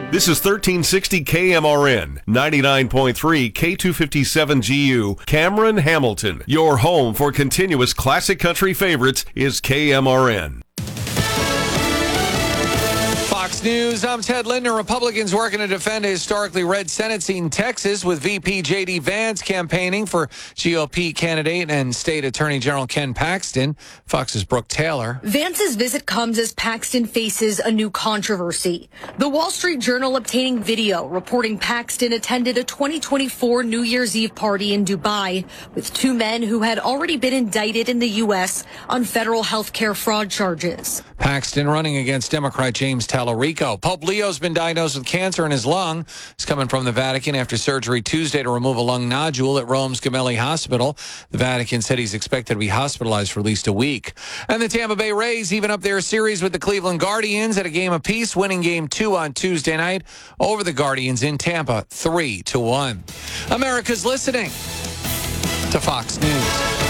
This is 1360 KMRN, 99.3 K257GU, Cameron, Hamilton. Your home for continuous classic country favorites is KMRN. Fox News, I'm Ted Linder. Republicans working to defend a historically red Senate seat in Texas with VP J.D. Vance campaigning for GOP candidate and State Attorney General Ken Paxton. Fox's Brooke Taylor. Vance's visit comes as Paxton faces a new controversy. The Wall Street Journal obtaining video reporting Paxton attended a 2024 New Year's Eve party in Dubai with two men who had already been indicted in the U.S. on federal health care fraud charges. Paxton running against Democrat James Tallarico. Pope Leo's been diagnosed with cancer in his lung. He's coming from the Vatican after surgery Tuesday to remove a lung nodule at Rome's Gemelli Hospital. The Vatican said he's expected to be hospitalized for at least a week. And the Tampa Bay Rays even up their series with the Cleveland Guardians at a game apiece, winning Game 2 on Tuesday night over the Guardians in Tampa, 3-1. America's listening to Fox News.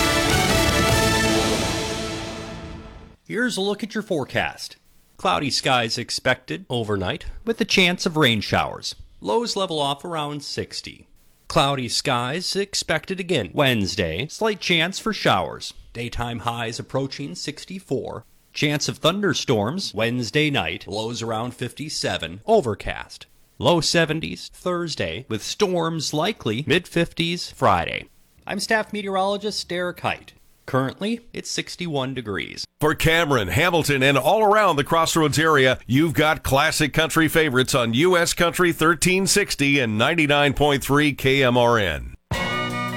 Here's a look at your forecast. Cloudy skies expected overnight with a chance of rain showers. Lows level off around 60. Cloudy skies expected again Wednesday. Slight chance for showers. Daytime highs approaching 64. Chance of thunderstorms Wednesday night. Lows around 57. Overcast. Low 70s Thursday with storms likely mid-50s Friday. I'm staff meteorologist Derek Height. Currently, it's 61 degrees. For Cameron, Hamilton, and all around the Crossroads area, you've got classic country favorites on U.S. Country 1360 and 99.3 KMRN.